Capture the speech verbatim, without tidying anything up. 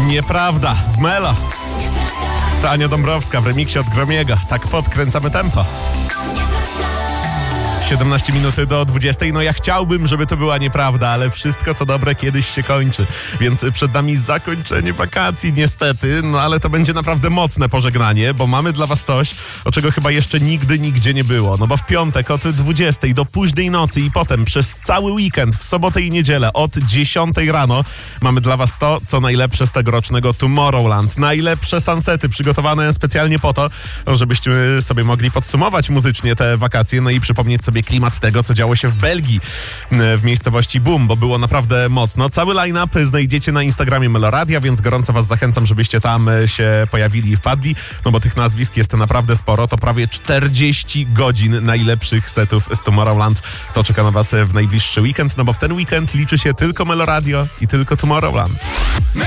Nieprawda, w Melo. To Ania Dąbrowska w remiksie od Gromiego. Tak podkręcamy tempo. siedemnaście minut do dwudziestej. No ja chciałbym, żeby to była nieprawda, ale wszystko co dobre kiedyś się kończy. Więc przed nami zakończenie wakacji niestety, no ale to będzie naprawdę mocne pożegnanie, bo mamy dla was coś, o czego chyba jeszcze nigdy nigdzie nie było. No bo w piątek od dwudziestej do późnej nocy i potem przez cały weekend, w sobotę i niedzielę od dziesiątej rano mamy dla was to, co najlepsze z tegorocznego Tomorrowland. Najlepsze sunsety przygotowane specjalnie po to, żebyście sobie mogli podsumować muzycznie te wakacje, no i przypomnieć sobie klimat tego, co działo się w Belgii, w miejscowości Boom, bo było naprawdę mocno. Cały line-up znajdziecie na Instagramie Meloradia, więc gorąco was zachęcam, żebyście tam się pojawili i wpadli, no bo tych nazwisk jest naprawdę sporo. To prawie czterdzieści godzin najlepszych setów z Tomorrowland. To czeka na was w najbliższy weekend, no bo w ten weekend liczy się tylko Meloradio i tylko Tomorrowland.